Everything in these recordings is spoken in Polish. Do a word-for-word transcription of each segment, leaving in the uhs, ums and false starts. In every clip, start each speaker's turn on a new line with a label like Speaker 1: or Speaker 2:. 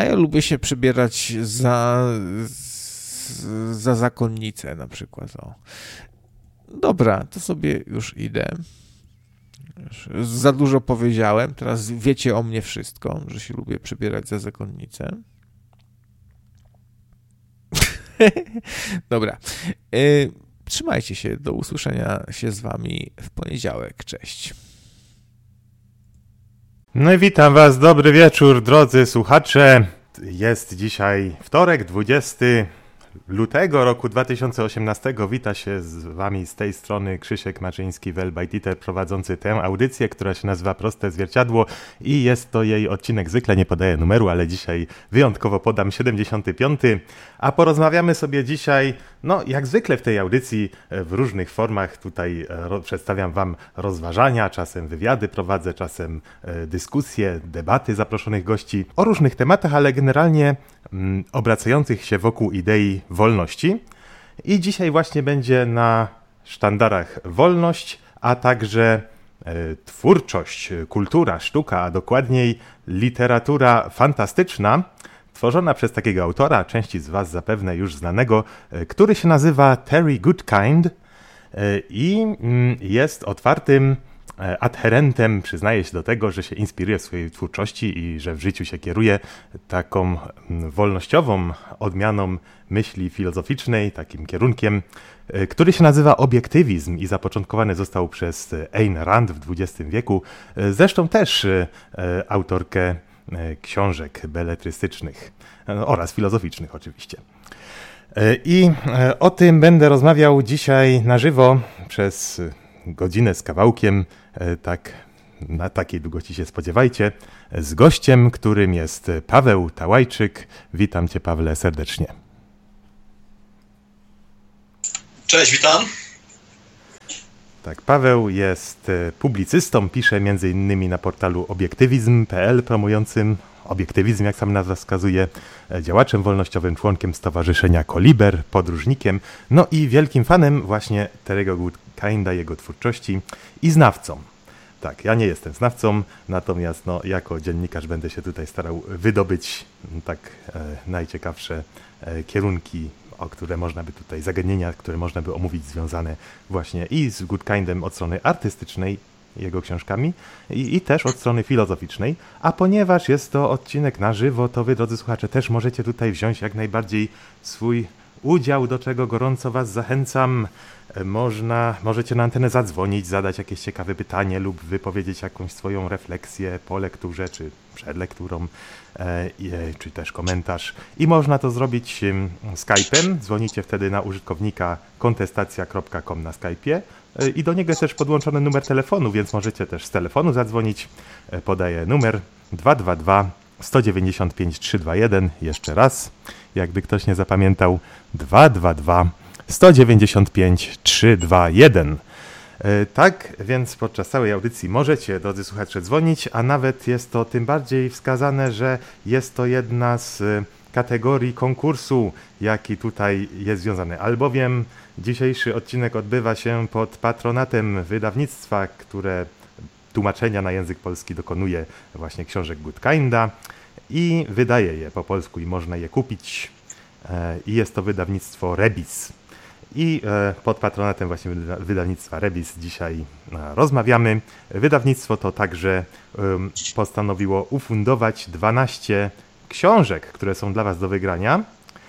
Speaker 1: a ja lubię się przebierać za, za zakonnicę na przykład. O. Dobra, to sobie już idę. Już za dużo powiedziałem, teraz wiecie o mnie wszystko, że się lubię przebierać za zakonnicę. Dobra. Y- trzymajcie się, do usłyszenia się z wami w poniedziałek. Cześć.
Speaker 2: No i witam was, dobry wieczór, drodzy słuchacze. Jest dzisiaj wtorek, dwudziestego lutego roku dwa tysiące osiemnastego. Wita się z wami z tej strony Krzysiek Maczyński, Welbajtiter, prowadzący tę audycję, która się nazywa Proste Zwierciadło i jest to jej odcinek, zwykle nie podaję numeru, ale dzisiaj wyjątkowo podam siedemdziesiąty piąty, a porozmawiamy sobie dzisiaj, no jak zwykle w tej audycji, w różnych formach. Tutaj ro- przedstawiam wam rozważania, czasem wywiady prowadzę, czasem e, dyskusje, debaty zaproszonych gości o różnych tematach, ale generalnie mm, obracających się wokół idei wolności. I dzisiaj właśnie będzie na sztandarach wolność, a także e, twórczość, kultura, sztuka, a dokładniej literatura fantastyczna, tworzona przez takiego autora, części z was zapewne już znanego, e, który się nazywa Terry Goodkind e, i mm, jest otwartym adherentem, przyznaje się do tego, że się inspiruje w swojej twórczości i że w życiu się kieruje taką wolnościową odmianą myśli filozoficznej, takim kierunkiem, który się nazywa obiektywizm i zapoczątkowany został przez Ayn Rand w dwudziestym wieku, zresztą też autorkę książek beletrystycznych oraz filozoficznych oczywiście. I o tym będę rozmawiał dzisiaj na żywo przez godzinę z kawałkiem, tak na takiej długości się spodziewajcie, z gościem, którym jest Paweł Tałajczyk. Witam cię, Pawle, serdecznie.
Speaker 3: Cześć, witam.
Speaker 2: Tak, Paweł jest publicystą, pisze między innymi na portalu obiektywizm kropka p l promującym obiektywizm, jak sam nazwa wskazuje, działaczem wolnościowym, członkiem stowarzyszenia Koliber, podróżnikiem, no i wielkim fanem właśnie Terry'ego Goodkinda, jego twórczości i znawcą. Tak, ja nie jestem znawcą, natomiast no, jako dziennikarz będę się tutaj starał wydobyć tak e, najciekawsze e, kierunki, o które można by tutaj, zagadnienia, które można by omówić, związane właśnie i z Goodkindem od strony artystycznej, jego książkami i, i też od strony filozoficznej, a ponieważ jest to odcinek na żywo, to wy, drodzy słuchacze, też możecie tutaj wziąć jak najbardziej swój udział, do czego gorąco was zachęcam. Można, możecie na antenę zadzwonić, zadać jakieś ciekawe pytanie lub wypowiedzieć jakąś swoją refleksję po lekturze, czy przed lekturą, e, e, czy też komentarz. I można to zrobić e, Skype'em. Dzwonicie wtedy na użytkownika kontestacja kropka com na Skype'ie e, i do niego jest też podłączony numer telefonu, więc możecie też z telefonu zadzwonić. E, podaję numer dwa dwa dwa, sto dziewięćdziesiąt pięć, trzysta dwadzieścia jeden. Jeszcze raz, jakby ktoś nie zapamiętał, dwa dwa dwa, sto dziewięćdziesiąt pięć, trzysta dwadzieścia jeden. Tak więc podczas całej audycji możecie, drodzy słuchacze, dzwonić, a nawet jest to tym bardziej wskazane, że jest to jedna z kategorii konkursu, jaki tutaj jest związany, albowiem dzisiejszy odcinek odbywa się pod patronatem wydawnictwa, które tłumaczenia na język polski dokonuje właśnie książek Goodkinda i wydaje je po polsku i można je kupić. I jest to wydawnictwo Rebis. I pod patronatem właśnie wydawnictwa Rebis dzisiaj rozmawiamy. Wydawnictwo to także postanowiło ufundować dwanaście książek, które są dla was do wygrania.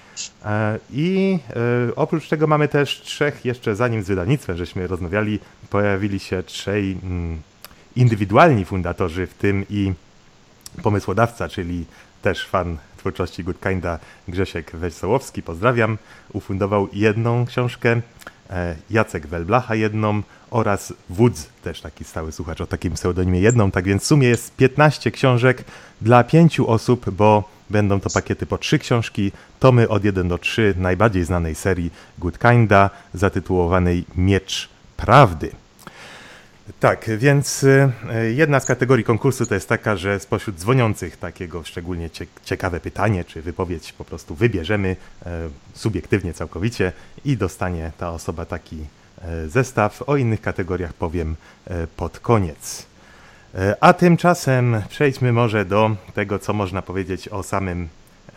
Speaker 2: I oprócz tego mamy też trzech, jeszcze zanim z wydawnictwem żeśmy rozmawiali, pojawili się trzej indywidualni fundatorzy, w tym i pomysłodawca, czyli też fan twórczości Goodkinda, Grzesiek Wesołowski, pozdrawiam, ufundował jedną książkę, Jacek Welblacha jedną oraz Wódz, też taki stały słuchacz o takim pseudonimie, jedną. Tak więc w sumie jest piętnaście książek dla pięciu osób, bo będą to pakiety po trzy książki, tomy od jeden do trzech najbardziej znanej serii Goodkinda, zatytułowanej Miecz Prawdy. Tak, więc jedna z kategorii konkursu to jest taka, że spośród dzwoniących takiego szczególnie ciekawe pytanie czy wypowiedź po prostu wybierzemy subiektywnie całkowicie i dostanie ta osoba taki zestaw. O innych kategoriach powiem pod koniec. A tymczasem przejdźmy może do tego, co można powiedzieć o samym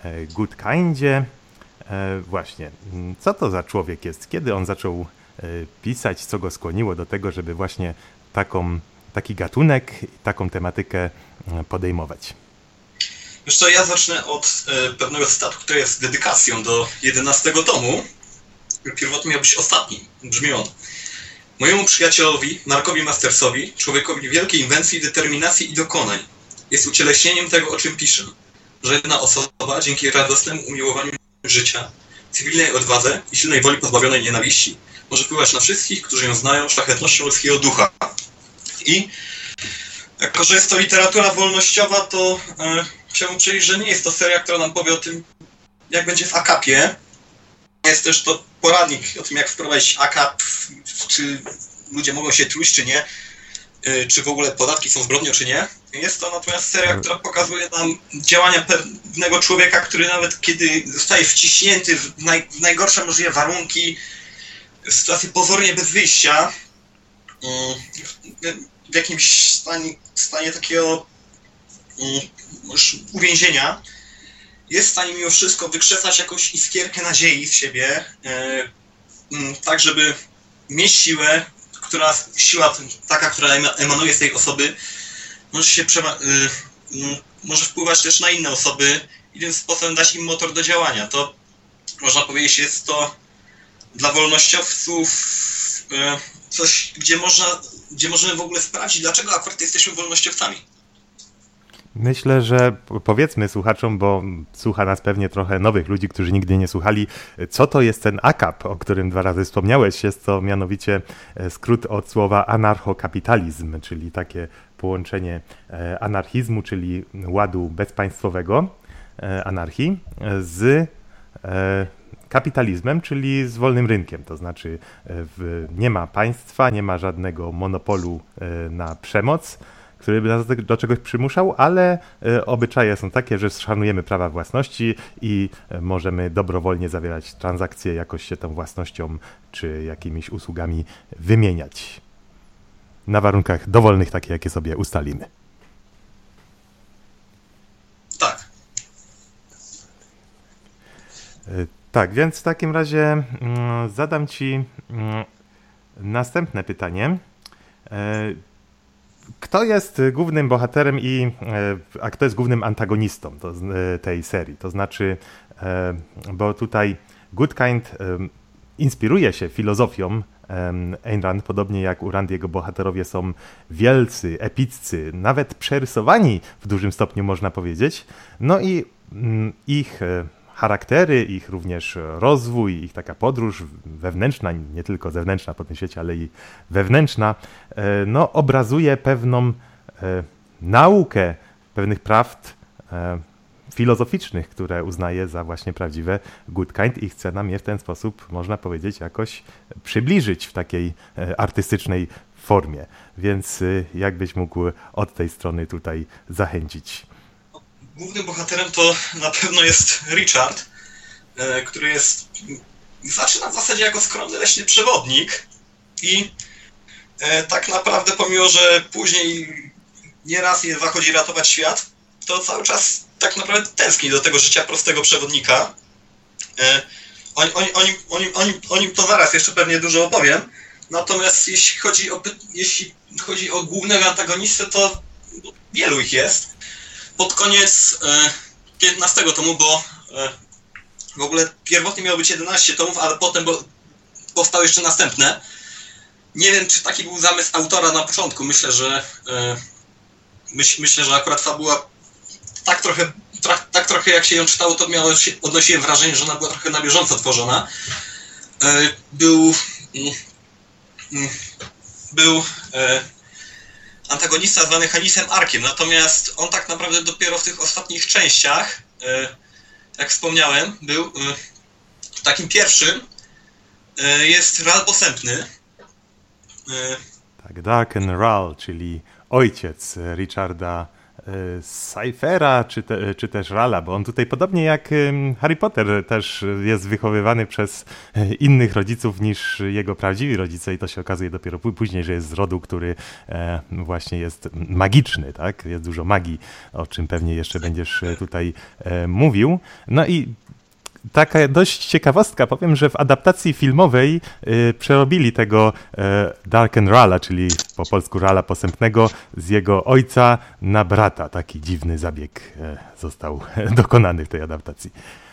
Speaker 2: Good Kindzie. Właśnie, co to za człowiek jest? Kiedy on zaczął pisać? Co go skłoniło do tego, żeby właśnie taką, taki gatunek, taką tematykę podejmować?
Speaker 3: Wiesz co, ja zacznę od e, pewnego cytatu, który jest dedykacją do jedenastego tomu. Pierwotnie miał być ostatni. Brzmi on. Mojemu przyjacielowi, Markowi Mastersowi, człowiekowi wielkiej inwencji, determinacji i dokonań, jest ucieleśnieniem tego, o czym piszę. Że jedna osoba, dzięki radosnemu umiłowaniu życia, cywilnej odwadze i silnej woli pozbawionej nienawiści, może wpływać na wszystkich, którzy ją znają, szlachetnością ludzkiego ducha. I jako, że jest to literatura wolnościowa, to e, chciałbym powiedzieć, że nie jest to seria, która nam powie o tym, jak będzie w akapie. Jest też to poradnik o tym, jak wprowadzić akap, czy ludzie mogą się truć, czy nie, e, czy w ogóle podatki są zbrodnią, czy nie. Jest to natomiast seria, która pokazuje nam działania pewnego człowieka, który nawet kiedy zostaje wciśnięty w, naj, w najgorsze możliwe warunki, w sytuacji pozornie bez wyjścia, w jakimś stanie, stanie takiego już uwięzienia, jest w stanie mimo wszystko wykrzesać jakąś iskierkę nadziei z siebie, tak żeby mieć siłę, która, siła taka, która emanuje z tej osoby, może się przema- może wpływać też na inne osoby i tym sposobem dać im motor do działania. To można powiedzieć, jest to dla wolnościowców coś, gdzie można, gdzie możemy w ogóle sprawdzić, dlaczego akurat jesteśmy wolnościowcami.
Speaker 2: Myślę, że powiedzmy słuchaczom, bo słucha nas pewnie trochę nowych ludzi, którzy nigdy nie słuchali, co to jest ten akap, o którym dwa razy wspomniałeś. Jest to mianowicie skrót od słowa anarchokapitalizm, czyli takie połączenie anarchizmu, czyli ładu bezpaństwowego, anarchii, z kapitalizmem, czyli z wolnym rynkiem. To znaczy w, nie ma państwa, nie ma żadnego monopolu na przemoc, który by nas do czegoś przymuszał, ale obyczaje są takie, że szanujemy prawa własności i możemy dobrowolnie zawierać transakcje, jakoś się tą własnością czy jakimiś usługami wymieniać. Na warunkach dowolnych, takie jakie sobie ustalimy.
Speaker 3: Tak.
Speaker 2: Tak, więc w takim razie mm, zadam Ci mm, następne pytanie. E, Kto jest głównym bohaterem i a kto jest głównym antagonistą to, tej serii? To znaczy, bo tutaj Good Kind inspiruje się filozofią Ayn Rand, podobnie jak u Rand jego bohaterowie są wielcy, epiccy, nawet przerysowani w dużym stopniu można powiedzieć. No i ich charaktery, ich również rozwój, ich taka podróż wewnętrzna, nie tylko zewnętrzna po tym świecie, ale i wewnętrzna, no obrazuje pewną e, naukę pewnych prawd e, filozoficznych, które uznaje za właśnie prawdziwe Good Kind i chce nam je w ten sposób, można powiedzieć, jakoś przybliżyć w takiej e, artystycznej formie. Więc e, jakbyś mógł od tej strony tutaj zachęcić?
Speaker 3: Głównym bohaterem to na pewno jest Richard, który jest, zaczyna w zasadzie jako skromny leśny przewodnik i tak naprawdę pomimo, że później nie raz nie dwa chodzi ratować świat, to cały czas tak naprawdę tęskni do tego życia prostego przewodnika. O, o, o, nim, o, nim, o, nim, o nim to zaraz jeszcze pewnie dużo opowiem, natomiast jeśli chodzi o, jeśli chodzi o głównego antagonistę, to wielu ich jest. Pod koniec e, piętnastego tomu, bo e, w ogóle pierwotnie miało być jedenaście tomów, ale potem bo, powstały jeszcze następne. Nie wiem, czy taki był zamysł autora na początku. Myślę, że e, myśl, myślę, że akurat fabuła tak trochę, tra, tak trochę jak się ją czytało, to miało się, odnosiłem wrażenie, że ona była trochę na bieżąco tworzona. E, był mm, był e, antagonista zwany Hanisem Arkiem, natomiast on tak naprawdę dopiero w tych ostatnich częściach, jak wspomniałem, był takim pierwszym, jest Ral Posępny.
Speaker 2: Tak, Darken Ral, czyli ojciec Richarda Cyphera, czy, te, czy też Rala, bo on tutaj podobnie jak Harry Potter też jest wychowywany przez innych rodziców niż jego prawdziwi rodzice i to się okazuje dopiero później, że jest z rodu, który właśnie jest magiczny, tak? Jest dużo magii, o czym pewnie jeszcze będziesz tutaj mówił. No i taka dość ciekawostka, powiem, że w adaptacji filmowej y, przerobili tego y, Darken Rala, czyli po polsku Rala Posępnego, z jego ojca na brata. Taki dziwny zabieg y, został dokonany w tej adaptacji.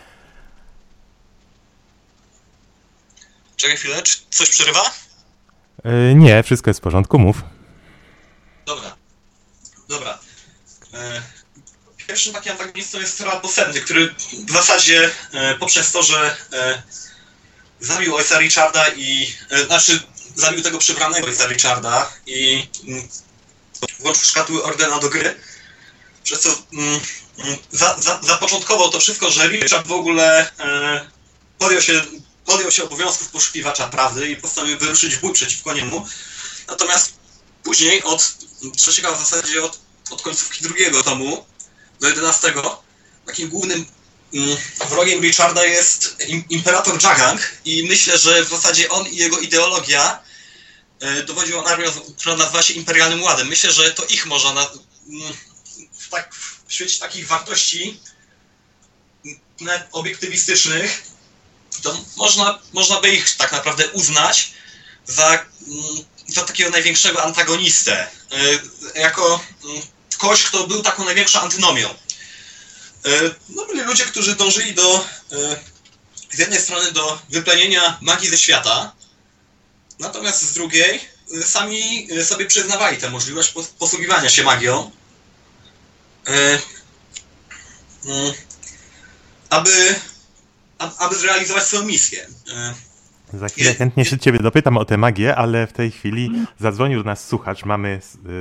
Speaker 3: Czekaj chwilę, czy coś przerywa?
Speaker 2: Y, nie, wszystko jest w porządku, mów.
Speaker 3: Dobra, dobra. E... Pierwszym takim antagonistą jest Ral Posępny, który w zasadzie e, poprzez to, że e, zabił ojca Richarda i e, znaczy zabił tego przybranego ojca Richarda i m, włączył szkatuły Ordena do gry, przez co m, m, za, za, zapoczątkował to wszystko, że Richard w ogóle e, podjął się, podjął się obowiązków poszukiwacza prawdy i postanowił wyruszyć w bój przeciwko niemu. Natomiast później od trzeciego w zasadzie od, od końcówki drugiego tomu do jedenastego takim głównym mm, wrogiem Richarda jest im, imperator Jagang i myślę, że w zasadzie on i jego ideologia y, dowodził on armią, która nazywa się Imperialnym Ładem. Myślę, że to ich można na, mm, w, tak, w świecie takich wartości mm, obiektywistycznych, to można, można by ich tak naprawdę uznać za, mm, za takiego największego antagonistę. Y, jako mm, kogoś, kto był taką największą antynomią. No byli ludzie, którzy dążyli do, z jednej strony do wyplenienia magii ze świata, natomiast z drugiej sami sobie przyznawali tę możliwość posługiwania się magią, aby, aby zrealizować swoją misję.
Speaker 2: Za chwilę chętnie się ciebie dopytam o tę magię, ale w tej chwili zadzwonił do nas słuchacz. Mamy...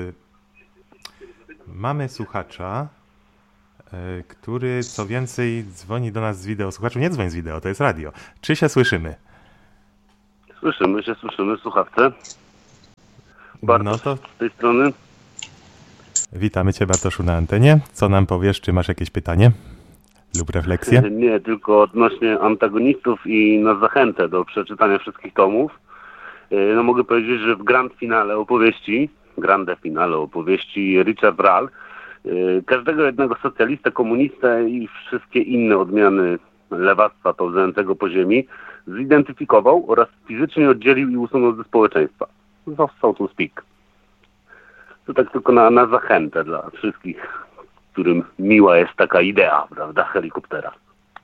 Speaker 2: Mamy słuchacza, y, który co więcej dzwoni do nas z wideo. Słuchaczu, nie dzwoń z wideo, to jest radio. Czy się słyszymy?
Speaker 4: Słyszymy się, słyszymy, słuchawce. Bartosz no to... z tej strony.
Speaker 2: Witamy Cię, Bartoszu, na antenie. Co nam powiesz? Czy masz jakieś pytanie lub refleksję?
Speaker 4: Nie, tylko odnośnie antagonistów i na zachętę do przeczytania wszystkich tomów. No mogę powiedzieć, że w grand finale opowieści grande finale opowieści Richard Ral, każdego jednego socjalistę, komunistę i wszystkie inne odmiany lewactwa pełzającego po ziemi zidentyfikował oraz fizycznie oddzielił i usunął ze społeczeństwa. So to speak. To tak tylko na, na zachętę dla wszystkich, którym miła jest taka idea, prawda, helikoptera.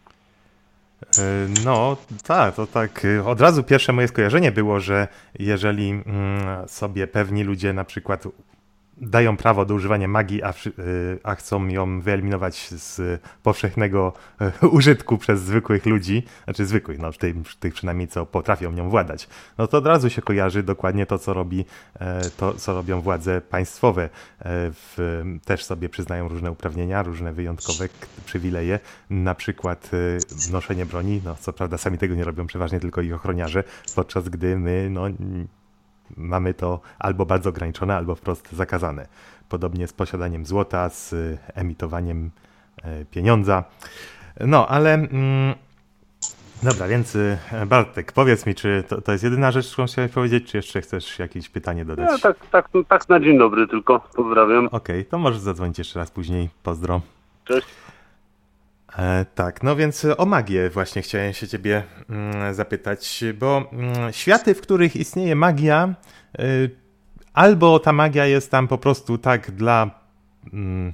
Speaker 2: No tak, to tak od razu pierwsze moje skojarzenie było, że jeżeli sobie pewni ludzie na przykład dają prawo do używania magii, a, a chcą ją wyeliminować z powszechnego użytku przez zwykłych ludzi, znaczy zwykłych, no tych, tych przynajmniej co potrafią nią władać, no to od razu się kojarzy dokładnie to, co robi, to, co robią władze państwowe. W, też sobie przyznają różne uprawnienia, różne wyjątkowe przywileje, na przykład noszenie broni, no co prawda sami tego nie robią, przeważnie tylko ich ochroniarze, podczas gdy my, no mamy to albo bardzo ograniczone, albo wprost zakazane. Podobnie z posiadaniem złota, z emitowaniem pieniądza. No, ale... Mm, dobra, więc Bartek, powiedz mi, czy to, to jest jedyna rzecz, którą chciałeś powiedzieć, czy jeszcze chcesz jakieś pytanie dodać?
Speaker 4: Ja, tak, tak, tak na dzień dobry tylko. Pozdrawiam.
Speaker 2: Okej, okay, to możesz zadzwonić jeszcze raz później. Pozdro.
Speaker 4: Cześć.
Speaker 2: E, tak, no więc o magię właśnie chciałem się ciebie mm, zapytać, bo mm, światy, w których istnieje magia, y, albo ta magia jest tam po prostu tak dla mm,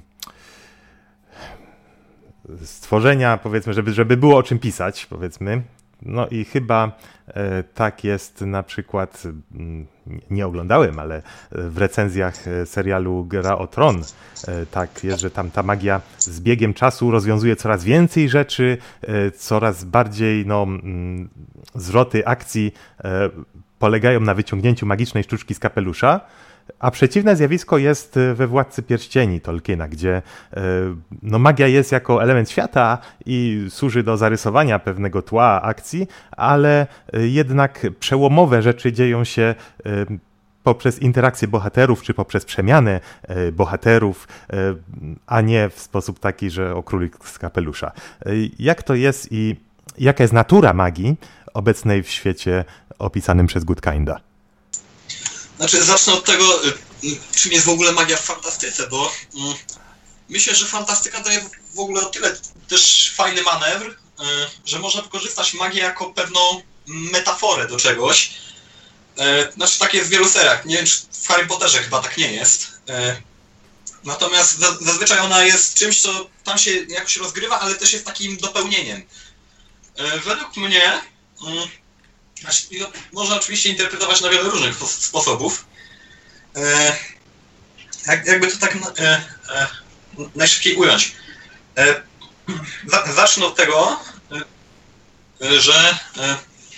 Speaker 2: stworzenia, powiedzmy, żeby, żeby było o czym pisać, powiedzmy. No i chyba e, tak jest na przykład, m, nie oglądałem, ale w recenzjach serialu Gra o Tron e, tak jest, że tam ta magia z biegiem czasu rozwiązuje coraz więcej rzeczy, e, coraz bardziej no, m, zwroty akcji e, polegają na wyciągnięciu magicznej sztuczki z kapelusza. A przeciwne zjawisko jest we Władcy Pierścieni Tolkiena, gdzie no, magia jest jako element świata i służy do zarysowania pewnego tła akcji, ale jednak przełomowe rzeczy dzieją się poprzez interakcję bohaterów, czy poprzez przemianę e, bohaterów, e, a nie w sposób taki, że o królik z kapelusza. E, jak to jest i jaka jest natura magii obecnej w świecie opisanym przez Goodkinda?
Speaker 3: Znaczy, zacznę od tego, czym jest w ogóle magia w fantastyce, bo mm, myślę, że fantastyka daje w ogóle o tyle też fajny manewr, y, że można wykorzystać magię jako pewną metaforę do czegoś. Y, znaczy, tak jest w wielu seriach. Nie wiem, czy w Harry Potterze chyba tak nie jest. Y, natomiast za, zazwyczaj ona jest czymś, co tam się jakoś rozgrywa, ale też jest takim dopełnieniem. Y, według mnie... Y, Znaczy, można oczywiście interpretować na wiele różnych sposobów. E, jak, jakby to tak e, e, najszybciej ująć. E, za, zacznę od tego, e, że e,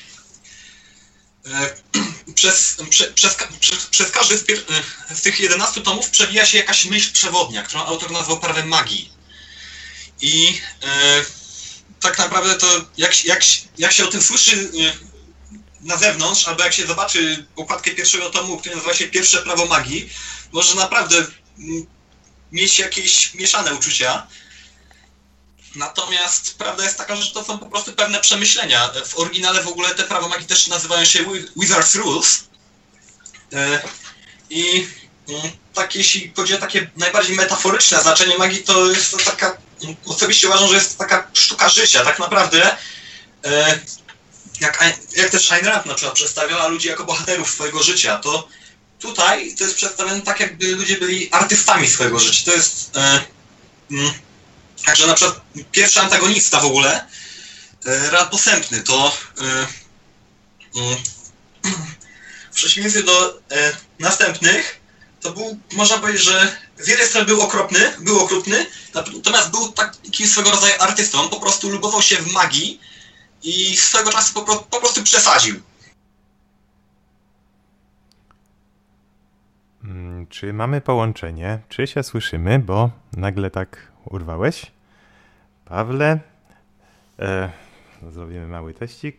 Speaker 3: e, przez, prze, przez, przez, przez każdy z, pier, z tych jedenastu tomów przewija się jakaś myśl przewodnia, którą autor nazwał prawem magii. I e, tak naprawdę to jak, jak, jak się o tym słyszy na zewnątrz, albo jak się zobaczy okładkę pierwszego tomu, który nazywa się Pierwsze prawo magii, może naprawdę mieć jakieś mieszane uczucia. Natomiast prawda jest taka, że to są po prostu pewne przemyślenia. W oryginale w ogóle te prawa magii też nazywają się Wizard's Rules. I tak jeśli chodzi o takie najbardziej metaforyczne znaczenie magii, to jest to taka, osobiście uważam, że jest to taka sztuka życia. Tak naprawdę Jak, jak też Ayn Rand na przykład przedstawiała ludzi jako bohaterów swojego życia, to tutaj to jest przedstawione tak, jakby ludzie byli artystami swojego życia. To jest... E, mm, także na przykład pierwszy antagonista w ogóle, e, Rad Posępny, to e, mm, w przeciwieństwie do e, następnych, to był, można powiedzieć, że z jednej strony był okropny, był okrutny, natomiast był takim swego rodzaju artystą. On po prostu lubował się w magii i swego czasu po, po prostu przesadził.
Speaker 2: Hmm, czy mamy połączenie? Czy się słyszymy? Bo nagle tak urwałeś. Pawle, e, zrobimy mały teścik.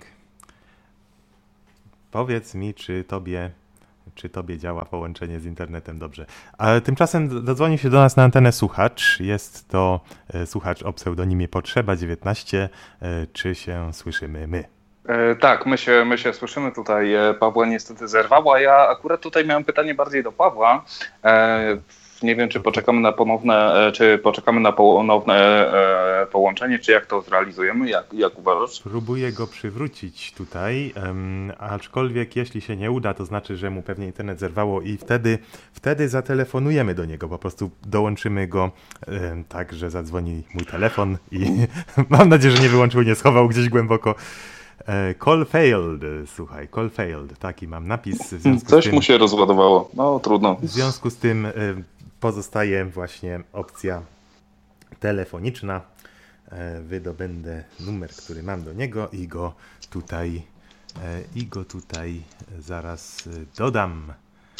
Speaker 2: Powiedz mi, czy tobie, czy tobie działa połączenie z internetem dobrze. A tymczasem dodzwonił się do nas na antenę słuchacz. Jest to e, słuchacz o pseudonimie Potrzeba dziewiętnaście. E, czy się słyszymy my?
Speaker 5: E, tak, my się, my się słyszymy tutaj. Pawła niestety zerwało, a ja akurat tutaj miałem pytanie bardziej do Pawła. E, nie wiem, czy poczekamy na ponowne, czy poczekamy na ponowne e, połączenie, czy jak to zrealizujemy, jak, jak uważasz?
Speaker 2: Próbuję go przywrócić tutaj, um, aczkolwiek jeśli się nie uda, to znaczy, że mu pewnie internet zerwało i wtedy, wtedy zatelefonujemy do niego, po prostu dołączymy go um, tak, że zadzwoni mój telefon i mam nadzieję, że nie wyłączył, nie schował gdzieś głęboko. Call failed, słuchaj, call failed, taki mam napis. W związku
Speaker 5: Coś
Speaker 2: z tym,
Speaker 5: mu się rozładowało, no trudno.
Speaker 2: W związku z tym pozostaje właśnie opcja telefoniczna. Wydobędę numer, który mam do niego i go tutaj, i go tutaj zaraz dodam.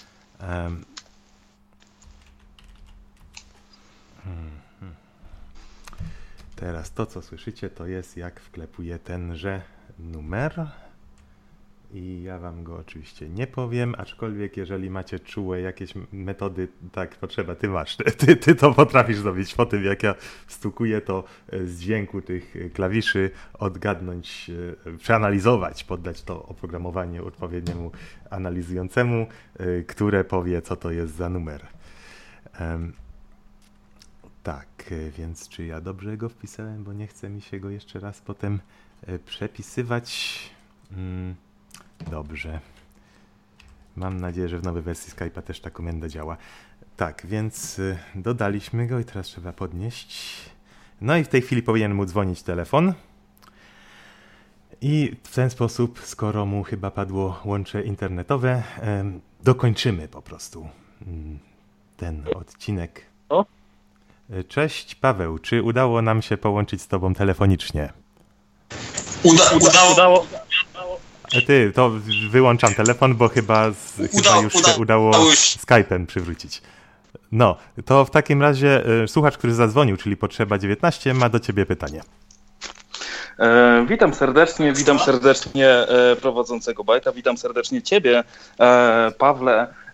Speaker 2: Teraz to, co słyszycie, to jest jak wklepuję tenże numer i ja wam go oczywiście nie powiem, aczkolwiek jeżeli macie czułe jakieś metody, tak, Potrzeba, ty masz, ty, ty to potrafisz zrobić po tym, jak ja stukuję, to z dźwięku tych klawiszy odgadnąć, przeanalizować, poddać to oprogramowanie odpowiedniemu analizującemu, które powie, co to jest za numer. Um, tak, więc czy ja dobrze go wpisałem, bo nie chce mi się go jeszcze raz potem przepisywać. Mm, dobrze. Mam nadzieję, że w nowej wersji Skype'a też ta komenda działa. Tak, więc dodaliśmy go i teraz trzeba podnieść. No i w tej chwili powinien mu dzwonić telefon. I w ten sposób, skoro mu chyba padło łącze internetowe, dokończymy po prostu ten odcinek.
Speaker 5: O?
Speaker 2: Cześć Paweł, czy udało nam się połączyć z tobą telefonicznie?
Speaker 3: Uda, udało. udało.
Speaker 2: Ty, to wyłączam telefon, bo chyba, z,
Speaker 3: Uda,
Speaker 2: chyba już
Speaker 3: uda,
Speaker 2: się udało Skype'em przywrócić. No, to w takim razie y, słuchacz, który zadzwonił, czyli Potrzeba dziewiętnaście, ma do ciebie pytanie.
Speaker 5: E, witam serdecznie, witam serdecznie e, prowadzącego Bajta, witam serdecznie ciebie, e, Pawle.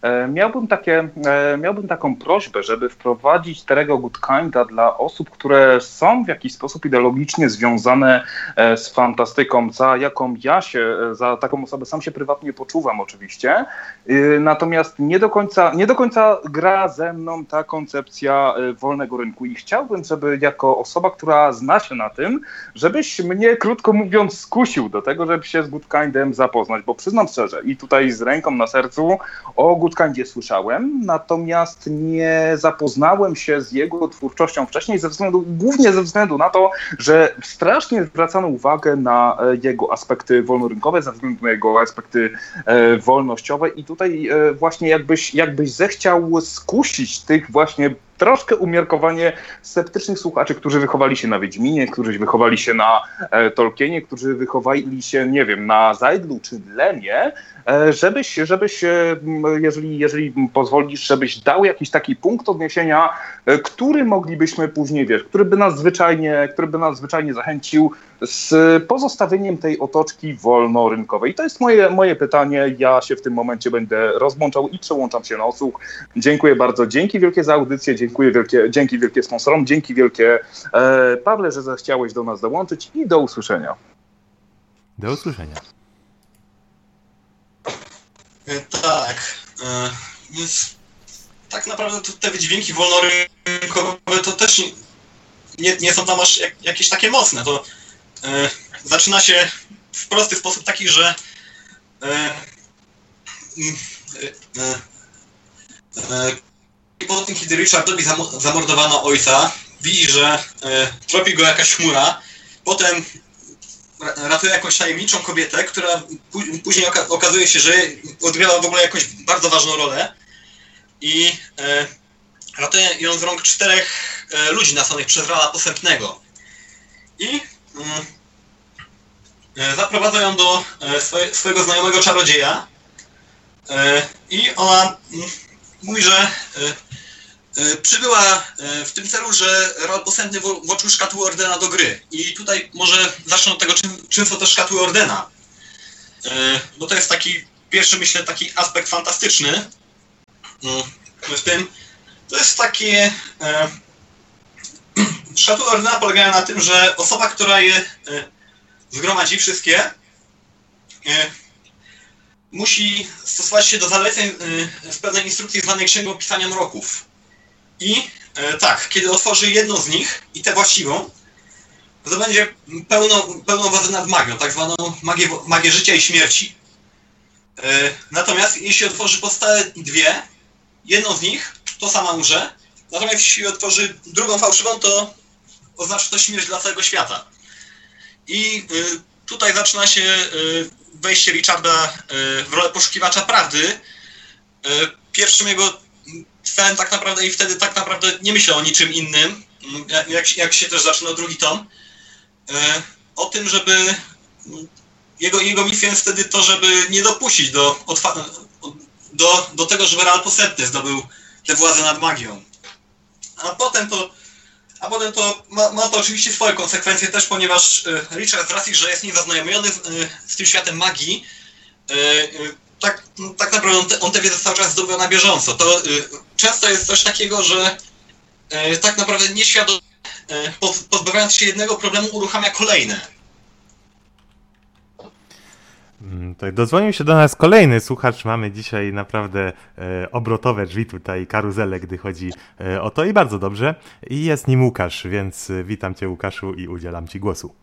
Speaker 5: Miałbym, takie, miałbym taką prośbę, żeby wprowadzić Terry'ego Goodkinda dla osób, które są w jakiś sposób ideologicznie związane z fantastyką, za jaką ja się, za taką osobę sam się prywatnie poczuwam oczywiście. Natomiast nie do końca, nie do końca gra ze mną ta koncepcja wolnego rynku i chciałbym, żeby jako osoba, która zna się na tym, żebyś mnie, krótko mówiąc, skusił do tego, żeby się z Goodkindem zapoznać, bo przyznam szczerze i tutaj z ręką na sercu o Goodkindzie słyszałem, natomiast nie zapoznałem się z jego twórczością wcześniej, ze względu, głównie ze względu na to, że strasznie zwracano uwagę na jego aspekty wolnorynkowe, ze względu na jego aspekty e, wolnościowe i tutaj e, właśnie jakbyś, jakbyś zechciał skusić tych właśnie troszkę umiarkowanie sceptycznych słuchaczy, którzy wychowali się na Wiedźminie, którzy wychowali się na e, Tolkienie, którzy wychowali się, nie wiem, na Zajdlu czy Lemie, e, żebyś, żebyś e, jeżeli, jeżeli pozwolisz, żebyś dał jakiś taki punkt odniesienia, e, który moglibyśmy później, wiesz, który by nas zwyczajnie, który by nas zwyczajnie zachęcił z pozostawieniem tej otoczki wolnorynkowej. I to jest moje, moje pytanie. Ja się w tym momencie będę rozłączał i przełączam się na odsłuch. Dziękuję bardzo. Dzięki wielkie za audycję. Dziękuję wielkie, dzięki wielkie sponsorom. Dzięki wielkie e, Pawle, że zechciałeś do nas dołączyć i do usłyszenia.
Speaker 2: Do usłyszenia.
Speaker 3: E, tak. E, więc tak naprawdę to te wydźwięki wolnorynkowe to też nie, nie, nie są tam aż jak, jakieś takie mocne. To e, zaczyna się w prosty sposób taki, że e, e, e, i po tym, kiedy Richardowi zamordowano ojca, widzi, że e, tropi go jakaś chmura, potem ratuje jakąś tajemniczą kobietę, która później oka okazuje się, że odgrywa w ogóle jakąś bardzo ważną rolę i e, ratuje ją z rąk czterech e, ludzi nasłanych przez Rala Posępnego. I e, zaprowadza ją do e, swoje, swojego znajomego czarodzieja e, i ona m, mówi, że e, e, przybyła e, w tym celu, że Ral Posępny włożył szkatułę Ordena do gry. I tutaj może zacznę od tego, czym, czym są te szkatuły Ordena. E, bo to jest taki pierwszy, myślę, taki aspekt fantastyczny w tym. To jest takie... E, szkatuły Ordena polegają na tym, że osoba, która je e, zgromadzi wszystkie, e, musi stosować się do zaleceń e, z pewnej instrukcji zwanej Księgą Pisania Mroków. I e, tak, kiedy otworzy jedną z nich i tę właściwą, to będzie pełną, pełną władzę nad magią, tak zwaną magię, magię życia i śmierci. E, natomiast jeśli otworzy pozostałe dwie, jedną z nich, to sama umrze, natomiast jeśli otworzy drugą fałszywą, to oznacza to śmierć dla całego świata. I y, tutaj zaczyna się y, wejście Richarda y, w rolę poszukiwacza prawdy. Y, pierwszym jego celem tak naprawdę, i wtedy tak naprawdę nie myślał o niczym innym, jak, jak się też zaczyna drugi tom, y, o tym, żeby jego, jego misją jest wtedy to, żeby nie dopuścić do, do, do tego, żeby Ral Posępny zdobył tę władzę nad magią. A potem to, a potem to ma, ma to oczywiście swoje konsekwencje też, ponieważ y, Richard z racji, że jest niezaznajomiony z, y, z tym światem magii, y, y, tak, tak naprawdę on, te, on tę wiedzę cały czas zdobywa na bieżąco. To y, często jest coś takiego, że y, tak naprawdę nieświadomie y, poz, pozbawiając się jednego problemu uruchamia kolejne.
Speaker 2: Tak, dodzwonił się do nas kolejny słuchacz. Mamy dzisiaj naprawdę e, obrotowe drzwi tutaj, karuzelę, gdy chodzi e, o to i bardzo dobrze. I jest nim Łukasz, więc e, witam Cię, Łukaszu, i udzielam Ci głosu.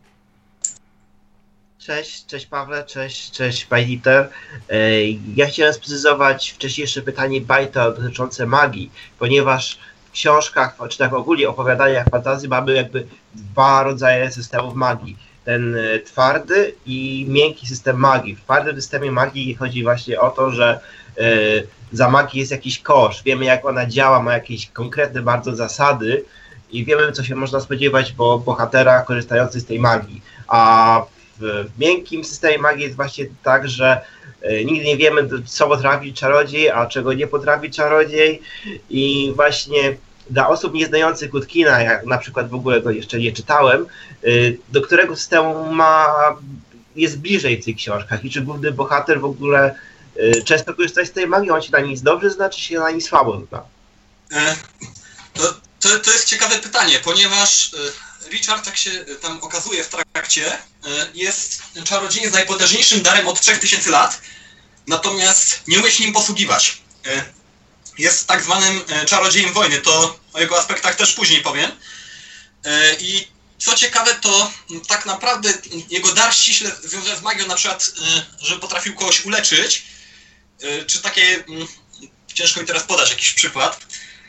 Speaker 6: Cześć, cześć Pawle, cześć, cześć Bajliter. E, ja chciałem sprecyzować wcześniejsze pytanie Bajta dotyczące magii, ponieważ w książkach, czy tak ogólnie opowiadaniach fantazji mamy jakby dwa rodzaje systemów magii. Ten twardy i miękki system magii. W twardym systemie magii chodzi właśnie o to, że y, za magię jest jakiś kosz. Wiemy, jak ona działa, ma jakieś konkretne bardzo zasady i wiemy, co się można spodziewać po bohatera korzystających z tej magii. A w miękkim systemie magii jest właśnie tak, że y, nigdy nie wiemy, co potrafi czarodziej, a czego nie potrafi czarodziej i właśnie dla osób nieznających Goodkina, jak na przykład w ogóle go jeszcze nie czytałem, do którego systemu ma, jest bliżej w tych książkach i czy główny bohater w ogóle często korzystać z tej magii, on się na niej dobrze zna, czy się na niej słabo zna?
Speaker 3: To, to, to jest ciekawe pytanie, ponieważ Richard, jak się tam okazuje w trakcie, jest czarodziejem z najpotężniejszym darem od trzech tysięcy lat, natomiast nie umie się nim posługiwać. Jest tak zwanym czarodziejem wojny, to o jego aspektach też później powiem. I co ciekawe, to tak naprawdę jego dar ściśle związany z magią, na przykład, że potrafił kogoś uleczyć, czy takie, ciężko mi teraz podać jakiś przykład,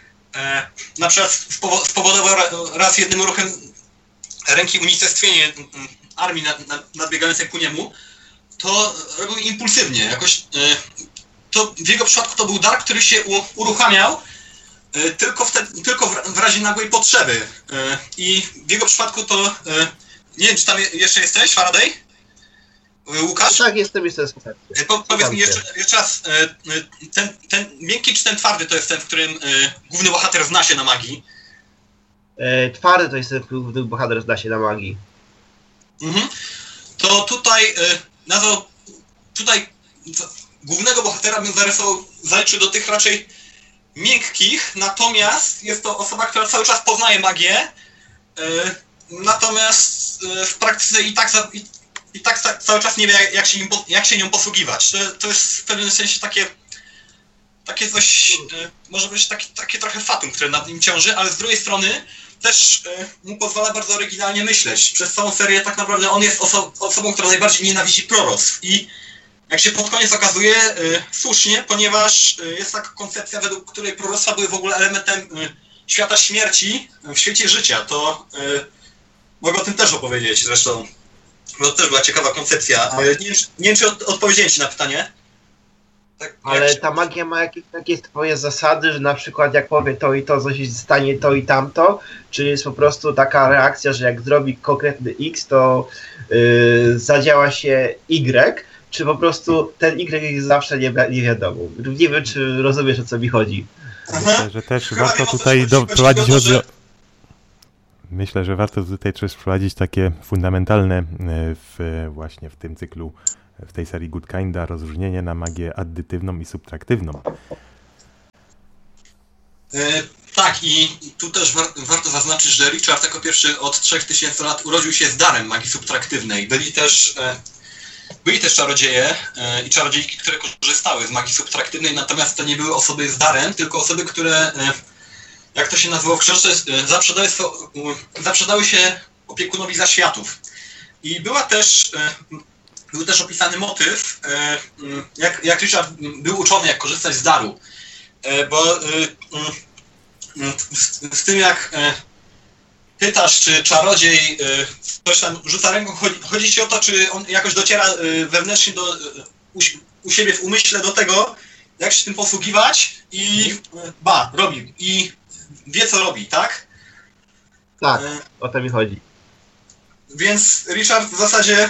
Speaker 3: na przykład spowodował raz jednym ruchem ręki unicestwienie armii nadbiegającej ku niemu, to robił impulsywnie, jakoś, to w jego przypadku to był dar, który się uruchamiał tylko, wtedy, tylko w razie nagłej potrzeby. I w jego przypadku to, nie wiem, czy tam jeszcze jesteś, Faraday? Łukasz?
Speaker 6: Tak, jestem, jestem.
Speaker 3: Po, powiedz mi jeszcze, jeszcze raz, ten, ten miękki czy ten twardy to jest ten, w którym główny bohater zna się na magii?
Speaker 6: Twardy to jest ten, w którym główny bohater zna się na magii.
Speaker 3: Mhm. To tutaj, na to, tutaj głównego bohatera bym zarysował, zaliczył do tych raczej miękkich, natomiast jest to osoba, która cały czas poznaje magię, natomiast w praktyce i tak, za, i, i tak cały czas nie wie, jak się, nim, jak się nią posługiwać. To, to jest w pewnym sensie takie, takie coś, może być takie, takie trochę fatum, które nad nim ciąży, ale z drugiej strony też mu pozwala bardzo oryginalnie myśleć. Przez całą serię tak naprawdę on jest oso- osobą, która najbardziej nienawidzi proroctw i jak się pod koniec okazuje, y, słusznie, ponieważ y, jest taka koncepcja, według której proroctwa były w ogóle elementem y, świata śmierci w świecie życia. To y, mogę o tym też opowiedzieć zresztą, bo to też była ciekawa koncepcja. Ale nie, nie wiem, czy od, odpowiedziałem ci na pytanie.
Speaker 6: Tak, ale jak... ta magia ma jakieś takie twoje zasady, że na przykład jak powie to i to, co się stanie to i tamto, czy jest po prostu taka reakcja, że jak zrobi konkretny X, to yy, zadziała się Y, czy po prostu ten Y jest zawsze nie, nie wiadomo. Nie wiem, czy rozumiesz, o co mi chodzi.
Speaker 2: Myślę, że też Chyba warto tutaj doprowadzić do... że... Myślę, że warto tutaj też wprowadzić takie fundamentalne w, właśnie w tym cyklu, w tej serii Good Kinda, rozróżnienie na magię addytywną i subtraktywną.
Speaker 3: Yy, tak, i tu też war, warto zaznaczyć, że Richard jako pierwszy od trzech tysięcy lat urodził się z darem magii subtraktywnej. Byli też... Yy, Byli też czarodzieje e, i czarodziejki, które korzystały z magii subtraktywnej, natomiast to nie były osoby z darem, tylko osoby, które, e, jak to się nazywało w książce, e, zaprzedały, swo, e, zaprzedały się opiekunowi zaświatów. I była też, e, był też opisany motyw, e, jak, jak Richard był uczony, jak korzystać z daru. E, bo e, e, z, z tym jak e, pytasz, czy czarodziej coś tam rzuca ręką, chodzi, chodzi ci o to, czy on jakoś dociera wewnętrznie do, u, u siebie w umyśle do tego, jak się tym posługiwać i ba, robi. I wie, co robi, tak?
Speaker 6: Tak, o to mi chodzi.
Speaker 3: Więc Richard w zasadzie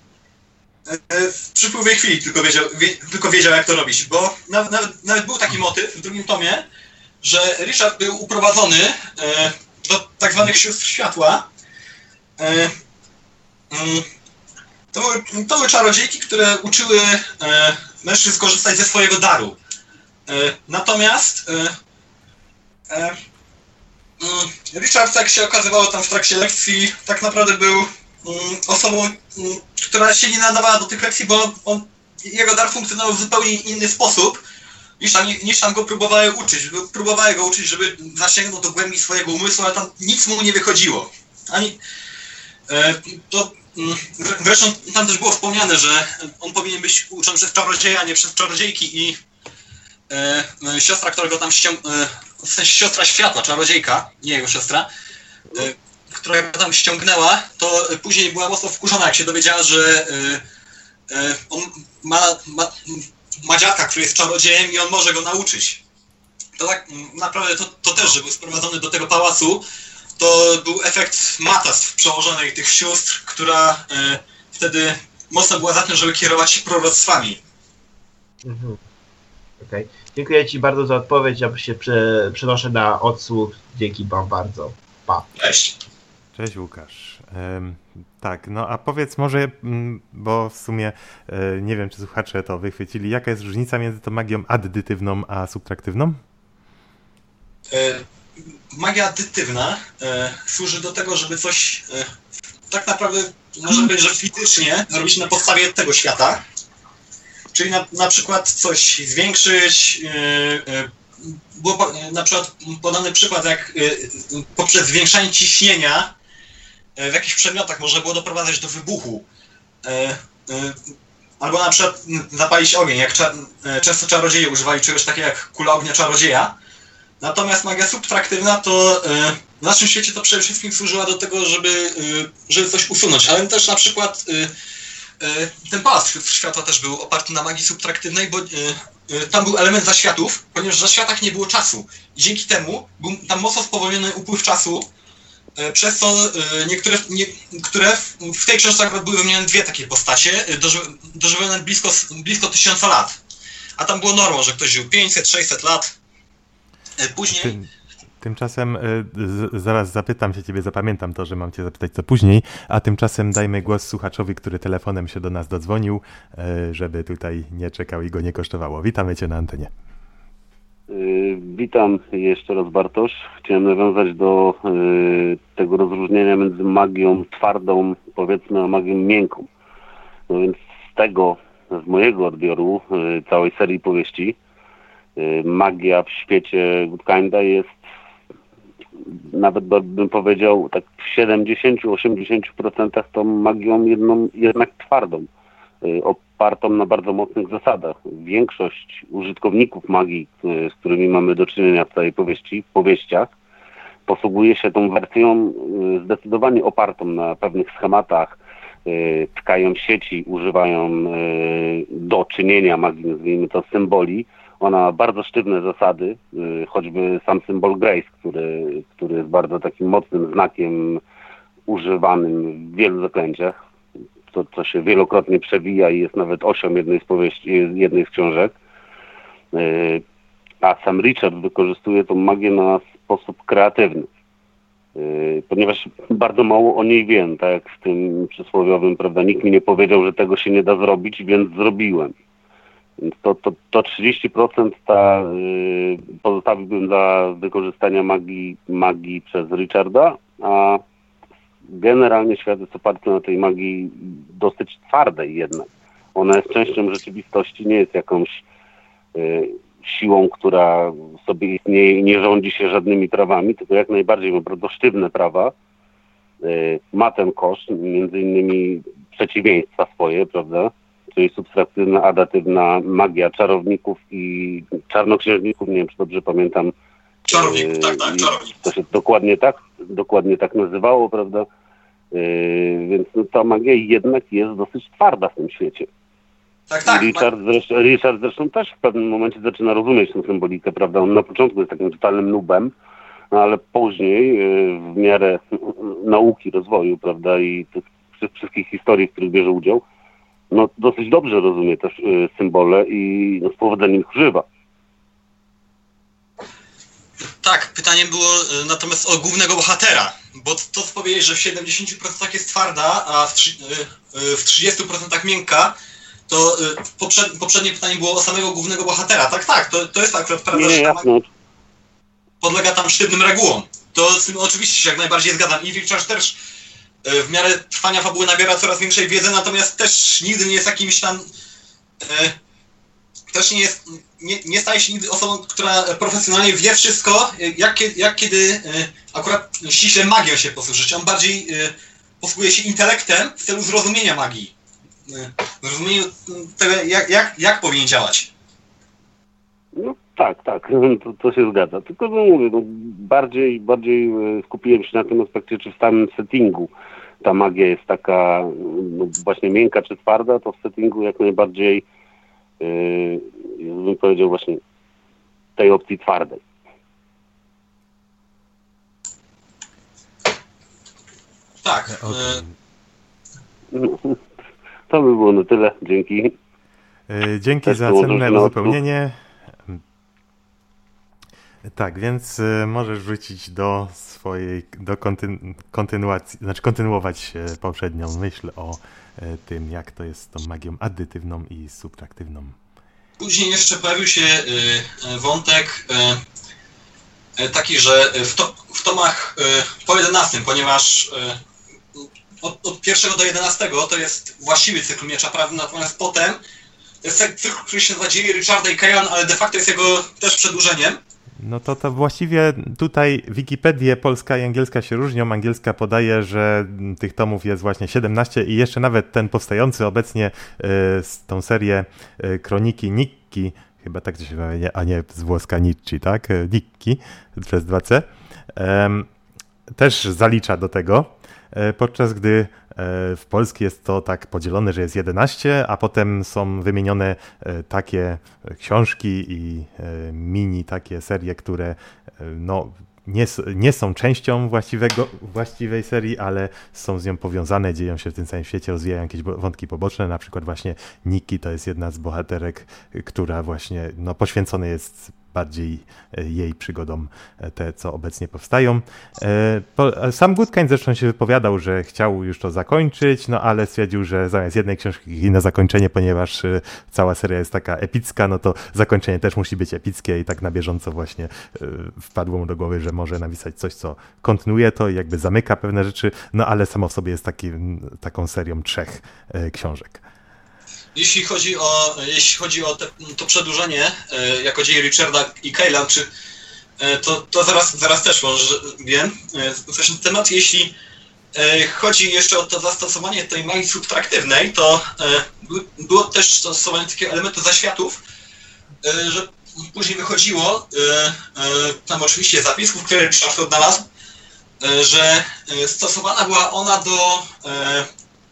Speaker 3: w przypływie chwili tylko wiedział, wie, tylko wiedział, jak to robić, bo nawet, nawet, nawet był taki motyw w drugim tomie, że Richard był uprowadzony do tak zwanych sióstr światła. E, mm, to, były, to były czarodziejki, które uczyły e, mężczyzn korzystać ze swojego daru. E, natomiast e, e, mm, Richard, jak się okazywało tam w trakcie lekcji, tak naprawdę był mm, osobą, mm, która się nie nadawała do tych lekcji, bo on, jego dar funkcjonował w zupełnie inny sposób, niż tam, niż tam go próbowały uczyć. Próbowały go uczyć, żeby zasięgnął do głębi swojego umysłu, ale tam nic mu nie wychodziło. Ani, e, to, zresztą tam też było wspomniane, że on powinien być uczony przez czarodzieja, a nie przez czarodziejki i e, siostra, która go tam ściągnęła, e, w sensie siostra światła, czarodziejka, nie jego siostra, e, która go tam ściągnęła, to później była mocno wkurzona, jak się dowiedziała, że e, e, on ma, ma ma dziadka, który jest czarodziejem i on może go nauczyć. To tak naprawdę to, to też, że był sprowadzony do tego pałacu, to był efekt matactw przełożonej tych sióstr, która e, wtedy mocno była za tym, żeby kierować się proroctwami.
Speaker 6: Mhm. Okej. Okay. Dziękuję ci bardzo za odpowiedź. Ja się prze, przenoszę na odsłuch. Dzięki wam bardzo. Pa.
Speaker 3: Cześć.
Speaker 2: Cześć Łukasz. Ym, tak, no a powiedz może, m, bo w sumie y, nie wiem, czy słuchacze to wychwycili, jaka jest różnica między tą magią addytywną a subtraktywną?
Speaker 3: E, magia addytywna e, służy do tego, żeby coś e, tak naprawdę, można powiedzieć, że fizycznie robić na podstawie tego świata. Czyli na, na przykład coś zwiększyć, e, e, było po, na przykład podany przykład, jak e, poprzez zwiększanie ciśnienia w jakichś przedmiotach można było doprowadzać do wybuchu. E, e, albo na przykład zapalić ogień, jak cza, e, często czarodzieje używali czegoś takiego jak kula ognia czarodzieja. Natomiast magia subtraktywna to e, w naszym świecie to przede wszystkim służyła do tego, żeby, e, żeby coś usunąć, ale też na przykład e, e, ten pałac światła też był oparty na magii subtraktywnej, bo e, e, tam był element zaświatów, ponieważ w zaświatach nie było czasu i dzięki temu był tam mocno spowolniony upływ czasu, e, przez co e, niektóre, nie, które w, w tej książce akurat były wymienione dwie takie postacie, e, doży, dożywane blisko, blisko tysiąca lat, a tam było normą, że ktoś żył pięćset sześćset lat. Później...
Speaker 2: Tym, tymczasem y, z, zaraz zapytam się ciebie, zapamiętam to, że mam cię zapytać co później, a tymczasem dajmy głos słuchaczowi, który telefonem się do nas dodzwonił, y, żeby tutaj nie czekał i go nie kosztowało. Witamy cię na antenie.
Speaker 4: Yy, witam jeszcze raz, Bartosz. Chciałem nawiązać do yy, tego rozróżnienia między magią twardą, powiedzmy, a magią miękką. No więc z tego, z mojego odbioru yy, całej serii powieści, magia w świecie Goodkinda jest, nawet bym powiedział, tak w siedemdziesiąt do osiemdziesięciu procent tą magią jedną, jednak twardą, opartą na bardzo mocnych zasadach. Większość użytkowników magii, z którymi mamy do czynienia w całej powieści, powieściach, posługuje się tą wersją zdecydowanie opartą na pewnych schematach, tkają sieci, używają do czynienia magii, nazwijmy to, symboli. Ona ma bardzo sztywne zasady, choćby sam symbol Grace, który, który jest bardzo takim mocnym znakiem używanym w wielu zaklęciach, to, co się wielokrotnie przewija i jest nawet osią jednej z powieści, jednej z książek. A sam Richard wykorzystuje tą magię na sposób kreatywny, ponieważ bardzo mało o niej wiem, tak jak w tym przysłowiowym, prawda, nikt mi nie powiedział, że tego się nie da zrobić, więc zrobiłem. Więc to, to, to trzydzieści procent ta, yy, pozostawiłbym dla wykorzystania magii, magii przez Richarda, a generalnie świat jest oparty na tej magii dosyć twardej jednak. Ona jest częścią rzeczywistości, nie jest jakąś yy, siłą, która sobie istnieje i nie rządzi się żadnymi prawami, tylko jak najbardziej ma bardzo sztywne prawa. Yy, ma ten koszt, między innymi przeciwieństwa swoje, prawda? Czyli subtraktywna, adatywna magia czarowników i czarnoksiężników, nie wiem, czy dobrze pamiętam.
Speaker 3: Czarowników, tak, tak, czarowników.
Speaker 4: To się dokładnie tak, dokładnie tak nazywało, prawda? Yy, więc no, ta magia jednak jest dosyć twarda w tym świecie.
Speaker 3: Tak, tak.
Speaker 4: Richard zresztą, Richard zresztą też w pewnym momencie zaczyna rozumieć tę symbolikę, prawda? On na początku jest takim totalnym nubem, no ale później yy, w miarę nauki, rozwoju, prawda, i tych wszystkich historii, w których bierze udział, no dosyć dobrze rozumie też y, symbole i no, z powodzeniem ich używa.
Speaker 3: Tak, pytanie było y, natomiast o głównego bohatera, bo to co powiedzieć, że w siedemdziesięciu procentach jest twarda, a w, y, y, w trzydziestu procentach miękka, to y, poprzed, poprzednie pytanie było o samego głównego bohatera. Tak, tak, to, to jest akurat prawda,
Speaker 4: nie,
Speaker 3: że
Speaker 4: tam
Speaker 3: tam podlega tam sztywnym regułom. To z tym oczywiście się jak najbardziej zgadzam i Richard też w miarę trwania fabuły nabiera coraz większej wiedzy, natomiast też nigdy nie jest jakimś tam... E, też nie jest... Nie, nie staje się nigdy osobą, która profesjonalnie wie wszystko, jak, jak kiedy e, akurat ściśle magią się posłużyć. On bardziej e, posługuje się intelektem w celu zrozumienia magii. E, zrozumienia tego, jak, jak, jak powinien działać.
Speaker 4: No tak, tak, to, to się zgadza. Tylko no mówię, no, bardziej, bardziej skupiłem się na tym aspekcie, czy w samym settingu ta magia jest taka no, właśnie miękka czy twarda, to w settingu jak najbardziej yy, bym powiedział właśnie tej opcji twardej.
Speaker 3: Tak.
Speaker 2: Okay.
Speaker 4: To by było na tyle. Dzięki.
Speaker 2: Dzięki za cenne uzupełnienie. Tak, więc y, możesz wrócić do swojej, do kontynu- kontynuacji, znaczy kontynuować y, poprzednią myśl o y, tym, jak to jest z tą magią addytywną i subtraktywną.
Speaker 3: Później jeszcze pojawił się y, wątek y, y, taki, że w, to, w tomach y, po jedenastym, ponieważ y, od, od pierwszego do jedenastego to jest właściwy cykl Miecza Prawdy, natomiast potem to jest cykl, który się nazywa Dzieje Richarda i Kaelan, ale de facto jest jego też przedłużeniem.
Speaker 2: No to to właściwie tutaj Wikipedie polska i angielska się różnią. Angielska podaje, że tych tomów jest właśnie siedemnaście i jeszcze nawet ten powstający obecnie y, tą serię y, Kroniki Nikki, chyba tak to się mówi, a nie z włoska Nicci, tak? Nikki przez dwa C. Um, też zalicza do tego, y, podczas gdy w Polsce jest to tak podzielone, że jest jedenaście, a potem są wymienione takie książki i mini takie serie, które no, nie, nie są częścią właściwego, właściwej serii, ale są z nią powiązane, dzieją się w tym samym świecie, rozwijają jakieś wątki poboczne, na przykład właśnie Nikki to jest jedna z bohaterek, która właśnie no, poświęcona jest bardziej jej przygodom, te, co obecnie powstają. Sam Goodkind zresztą się wypowiadał, że chciał już to zakończyć, no ale stwierdził, że zamiast jednej książki inne zakończenie, ponieważ cała seria jest taka epicka, no to zakończenie też musi być epickie i tak na bieżąco właśnie wpadło mu do głowy, że może napisać coś, co kontynuuje to i jakby zamyka pewne rzeczy, no ale samo w sobie jest taki, taką serią trzech książek.
Speaker 3: Jeśli chodzi o, jeśli chodzi o te, to przedłużenie e, jako dzieje Richarda i Kaelan, czy e, to, to zaraz, zaraz też może wiem e, coś na ten temat. Jeśli e, chodzi jeszcze o to zastosowanie tej magii subtraktywnej, to e, było też stosowanie takiego elementu zaświatów, e, że później wychodziło, e, e, tam oczywiście zapisków, które Richard odnalazł, e, że stosowana była ona do e,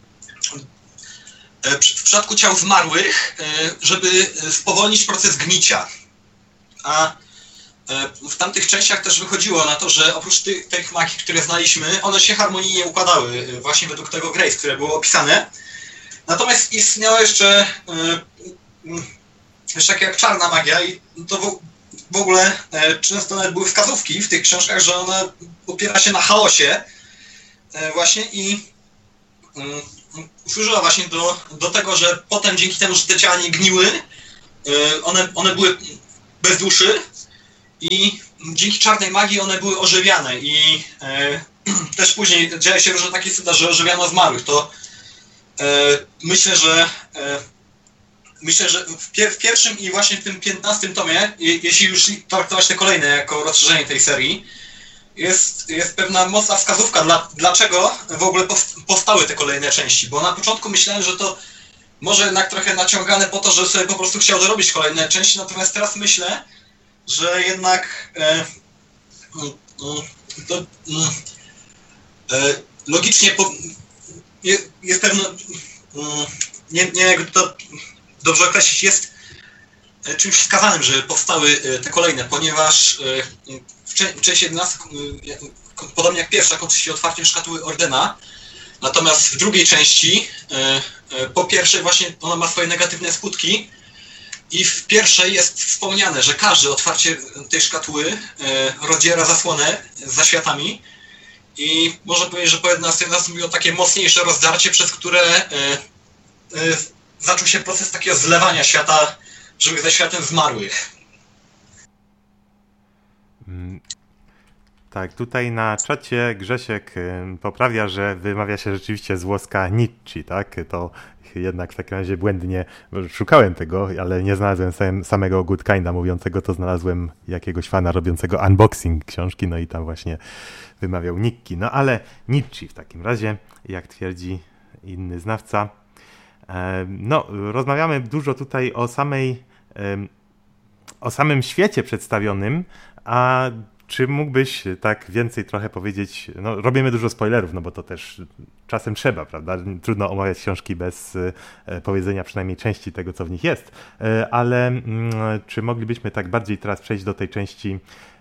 Speaker 3: w przypadku ciał zmarłych, żeby spowolnić proces gnicia. A w tamtych częściach też wychodziło na to, że oprócz tych, tych magii, które znaliśmy, one się harmonijnie układały, właśnie według tego Grace, które było opisane. Natomiast istniała jeszcze jeszcze takie jak czarna magia i to w ogóle często nawet były wskazówki w tych książkach, że ona opiera się na chaosie właśnie i służyła właśnie do, do tego, że potem dzięki temu, że te ciała nie gniły, one, one były bez duszy i dzięki czarnej magii one były ożywiane i e, też później dzieje się różne takie cuda, że ożywiano zmarłych. To e, myślę, że e, myślę, że w, pier, w pierwszym i właśnie w tym piętnastym tomie, je, jeśli już traktować te kolejne jako rozszerzenie tej serii, Jest, jest pewna mocna wskazówka, dla, dlaczego w ogóle powstały te kolejne części, bo na początku myślałem, że to może jednak trochę naciągane po to, że sobie po prostu chciał dorobić kolejne części, natomiast teraz myślę, że jednak e, e, to, e, logicznie po, je, jest pewno, nie, nie wiem jak to dobrze określić, jest czymś wskazanym, że powstały te kolejne, ponieważ w części jedenastej, podobnie jak pierwsza, kończy się otwarciem szkatuły Ordena, natomiast w drugiej części, po pierwszej właśnie ona ma swoje negatywne skutki i w pierwszej jest wspomniane, że każde otwarcie tej szkatuły rozdziera zasłonę z zaświatami i można powiedzieć, że po jedenastej nastąpiło takie mocniejsze rozdarcie, przez które zaczął się proces takiego zlewania świata żywych ze światem zmarłych.
Speaker 2: Tak, tutaj na czacie Grzesiek poprawia, że wymawia się rzeczywiście z włoska Nicci, tak? To jednak w takim razie błędnie szukałem tego, ale nie znalazłem sam, samego Goodkinda mówiącego, to znalazłem jakiegoś fana robiącego unboxing książki, no i tam właśnie wymawiał Nikki. No ale Nicci w takim razie, jak twierdzi inny znawca. No, rozmawiamy dużo tutaj o samej, o samym świecie przedstawionym, a czy mógłbyś tak więcej trochę powiedzieć, no robimy dużo spoilerów, no bo to też czasem trzeba, prawda? Trudno omawiać książki bez powiedzenia przynajmniej części tego, co w nich jest, ale czy moglibyśmy tak bardziej teraz przejść do tej części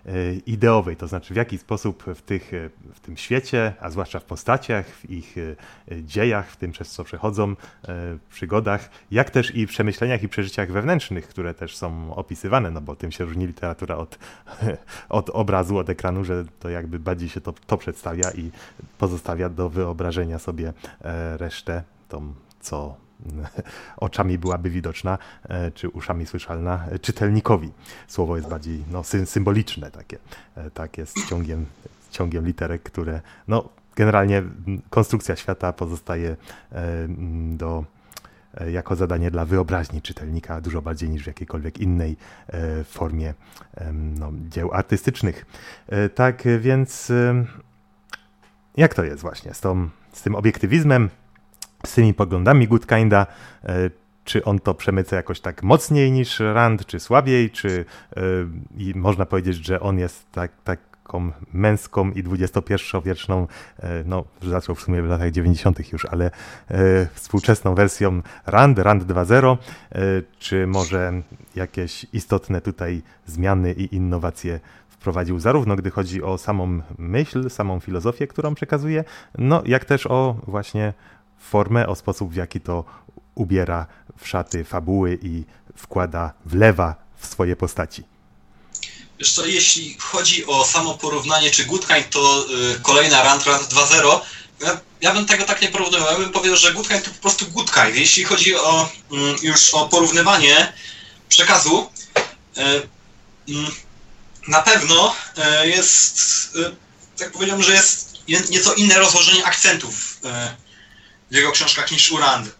Speaker 2: ideowej, to znaczy w jaki sposób w, tych, w tym świecie, a zwłaszcza w postaciach, w ich dziejach, w tym przez co przechodzą, przygodach, jak też i w przemyśleniach i przeżyciach wewnętrznych, które też są opisywane, no bo tym się różni literatura od, od obrazu, od ekranu, że to jakby bardziej się to, to przedstawia i pozostawia do wyobrażenia sobie resztę, tą co oczami byłaby widoczna, czy uszami słyszalna czytelnikowi. Słowo jest bardziej no, symboliczne takie, takie z ciągiem, ciągiem literek, które no, generalnie konstrukcja świata pozostaje do, jako zadanie dla wyobraźni czytelnika dużo bardziej niż w jakiejkolwiek innej formie no, dzieł artystycznych. Tak więc jak to jest właśnie z, tą, z tym obiektywizmem, z tymi poglądami Gutkinda, czy on to przemyca jakoś tak mocniej niż Rand, czy słabiej, czy i można powiedzieć, że on jest tak, taką męską i dwudziestopierwowieczną, no zaczął w sumie w latach dziewięćdziesiątych już, ale współczesną wersją Rand, Rand dwa zero, czy może jakieś istotne tutaj zmiany i innowacje wprowadził zarówno gdy chodzi o samą myśl, samą filozofię, którą przekazuje, no jak też o właśnie formę, o sposób, w jaki to ubiera w szaty fabuły i wkłada, wlewa w swoje postaci.
Speaker 3: Wiesz co, jeśli chodzi o samo porównanie, czy Gutkind to y, kolejna Rand, Rand dwa zero, ja, ja bym tego tak nie porównywał. Ja bym powiedział, że Gutkind to po prostu Gutkind. Jeśli chodzi o y, już o porównywanie przekazu, y, y, na pewno y, jest, y, tak powiedziałbym, że jest nieco inne rozłożenie akcentów y, w jego książkach niż u Rand.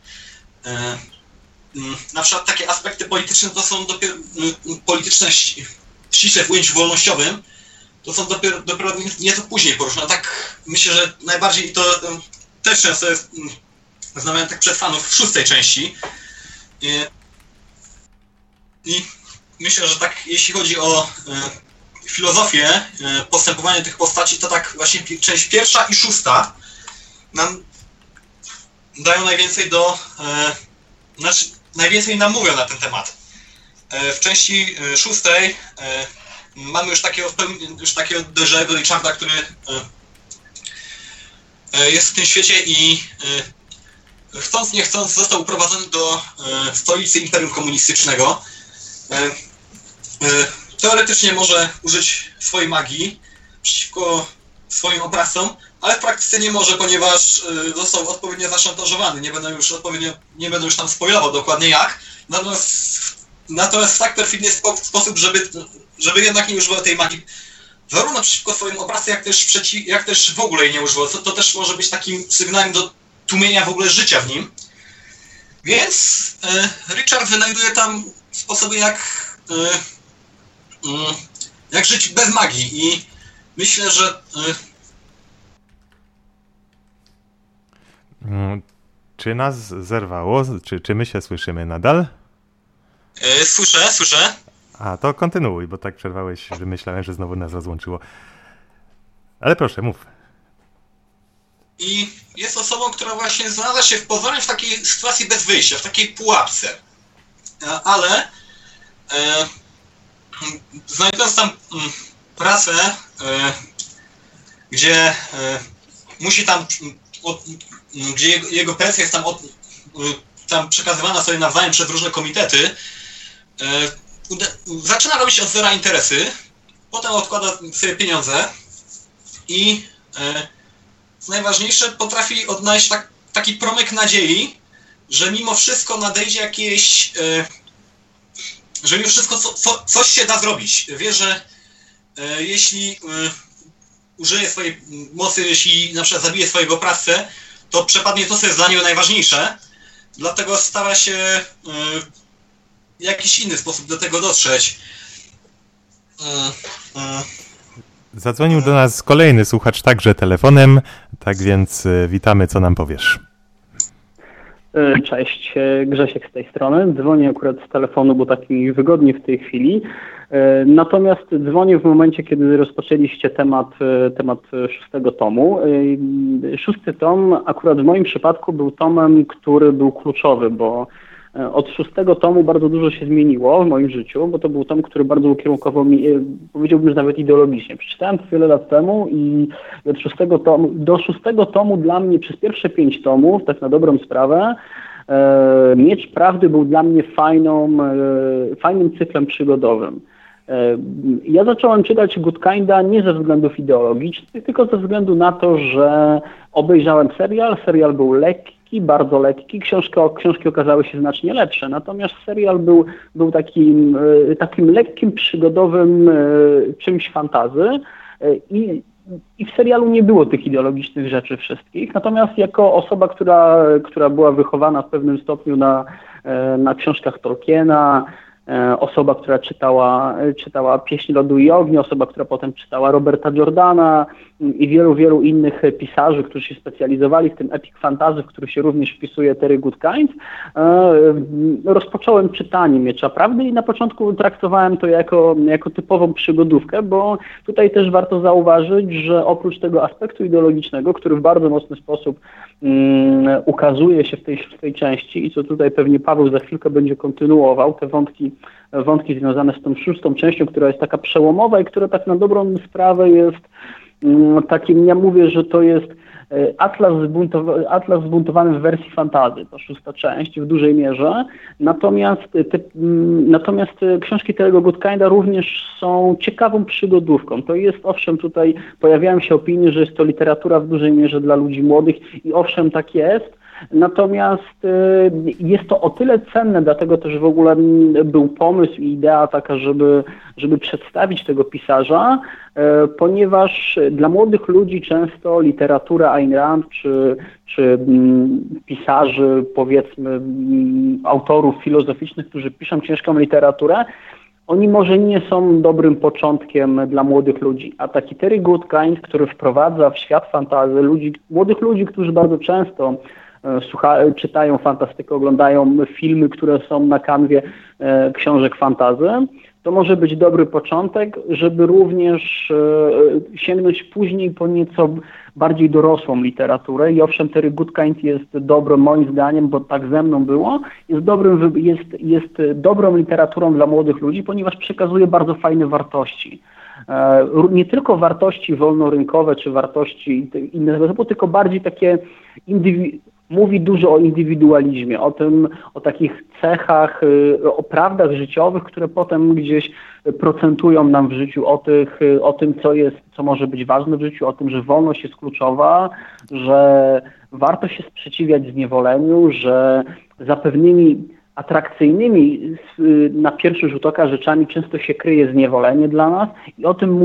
Speaker 3: Na przykład takie aspekty polityczne to są dopiero polityczne ściśle w ujęciu wolnościowym, to są dopiero, dopiero nieco później poruszone. Tak myślę, że najbardziej i to też często jest znamienitych przetrwanów w szóstej części. I myślę, że tak jeśli chodzi o filozofię postępowania tych postaci, to tak właśnie część pierwsza i szósta nam dają najwięcej do, e, znaczy najwięcej nam mówią na ten temat. E, w części e, szóstej e, mamy już takiego, już takiego déjà vu Richarda, który e, e, jest w tym świecie i e, chcąc nie chcąc został uprowadzony do e, stolicy Imperium Komunistycznego. E, e, teoretycznie może użyć swojej magii przeciwko swoim oprawcom, ale w praktyce nie może, ponieważ y, został odpowiednio zaszantażowany. Nie będę już odpowiednio, nie będę już tam spoilował dokładnie jak. Natomiast, natomiast w tak perfidny spo, sposób, żeby, żeby jednak nie używał tej magii zarówno przeciwko swoim oprawcom, jak też, przeci, jak też w ogóle jej nie używał. To, to też może być takim sygnałem do tłumienia w ogóle życia w nim. Więc y, Richard wynajduje tam sposoby jak, y, y, jak żyć bez magii i myślę, że y,
Speaker 2: Czy nas zerwało? Czy, czy my się słyszymy nadal?
Speaker 3: Yy, słyszę, słyszę.
Speaker 2: A, to kontynuuj, bo tak przerwałeś, że myślałem, że znowu nas rozłączyło. Ale proszę, mów.
Speaker 3: I jest osobą, która właśnie znalazła się w pozornie w takiej sytuacji bez wyjścia, w takiej pułapce. Ale e, znajdując tam m, pracę, e, gdzie e, musi tam od, gdzie jego, jego pensja jest tam, od, tam przekazywana sobie nawzajem przez różne komitety, e, uda, zaczyna robić od zera interesy, potem odkłada sobie pieniądze i e, co najważniejsze, potrafi odnaleźć tak, taki promyk nadziei, że mimo wszystko nadejdzie jakieś, e, że mimo wszystko co, co, coś się da zrobić. Wie, że e, jeśli e, użyje swojej mocy, jeśli na przykład zabije swojego oprawcę, to przepadnie to, co jest dla niego najważniejsze, dlatego stara się y, w jakiś inny sposób do tego dotrzeć. Y,
Speaker 2: y. Zadzwonił do nas kolejny słuchacz także telefonem, tak więc y, witamy, co nam powiesz.
Speaker 7: Cześć, Grzesiek z tej strony. Dzwonię akurat z telefonu, bo tak mi wygodnie w tej chwili. Natomiast dzwonię w momencie, kiedy rozpoczęliście temat, temat szóstego tomu. Szósty tom akurat w moim przypadku był tomem, który był kluczowy, bo Od szóstego tomu bardzo dużo się zmieniło w moim życiu, bo to był tom, który bardzo ukierunkował mi, powiedziałbym, że nawet ideologicznie. Przeczytałem to wiele lat temu i od szóstego tomu, do szóstego tomu dla mnie przez pierwsze pięć tomów, tak na dobrą sprawę, e, Miecz Prawdy był dla mnie fajną, e, fajnym cyklem przygodowym. E, ja zacząłem czytać Good Kinda nie ze względów ideologicznych, tylko ze względu na to, że obejrzałem serial, serial był lekki, bardzo lekki, książki, książki okazały się znacznie lepsze, natomiast serial był, był takim, takim lekkim, przygodowym czymś fantasy i, i w serialu nie było tych ideologicznych rzeczy wszystkich, natomiast jako osoba, która, która była wychowana w pewnym stopniu na, na książkach Tolkiena, osoba, która czytała, czytała Pieśń Lodu i Ognia, osoba, która potem czytała Roberta Jordana i wielu, wielu innych pisarzy, którzy się specjalizowali w tym epic fantasy, w który się również wpisuje Terry Goodkind. Rozpocząłem czytanie Miecza Prawdy i na początku traktowałem to jako, jako typową przygodówkę, bo tutaj też warto zauważyć, że oprócz tego aspektu ideologicznego, który w bardzo mocny sposób um, ukazuje się w tej szóstej części i co tutaj pewnie Paweł za chwilkę będzie kontynuował, te wątki, wątki związane z tą szóstą częścią, która jest taka przełomowa i która tak na dobrą sprawę jest um, takim, ja mówię, że to jest Atlas, zbuntowa- Atlas zbuntowany w wersji fantasy, to szósta część w dużej mierze, natomiast, te, natomiast książki Terry'ego Goodkinda również są ciekawą przygodówką. To jest, owszem, tutaj pojawiają się opinie, że jest to literatura w dużej mierze dla ludzi młodych i owszem, tak jest, natomiast jest to o tyle cenne, dlatego też w ogóle był pomysł i idea taka, żeby, żeby przedstawić tego pisarza, ponieważ dla młodych ludzi często literatura Ayn Rand czy, czy pisarzy, powiedzmy autorów filozoficznych, którzy piszą ciężką literaturę, oni może nie są dobrym początkiem dla młodych ludzi, a taki Terry Goodkind, który wprowadza w świat fantasy ludzi, młodych ludzi, którzy bardzo często Słucha, czytają fantastykę, oglądają filmy, które są na kanwie e, książek fantasy, to może być dobry początek, żeby również e, sięgnąć później po nieco bardziej dorosłą literaturę. I owszem, Terry Goodkind jest dobrym, moim zdaniem, bo tak ze mną było, jest, dobrym, jest, jest dobrą literaturą dla młodych ludzi, ponieważ przekazuje bardzo fajne wartości. E, nie tylko wartości wolnorynkowe, czy wartości innego typu, tylko bardziej takie indywidualne. Mówi dużo o indywidualizmie, o tym, o takich cechach, o prawdach życiowych, które potem gdzieś procentują nam w życiu, o, tych, o tym, co jest, co może być ważne w życiu, o tym, że wolność jest kluczowa, że warto się sprzeciwiać zniewoleniu, że za pewnymi atrakcyjnymi na pierwszy rzut oka rzeczami często się kryje zniewolenie dla nas i o tym